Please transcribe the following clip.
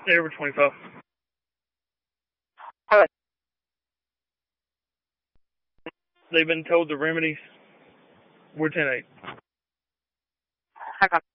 Air 25. Hello. They've been told the remedies. We're 10-8. Hang on.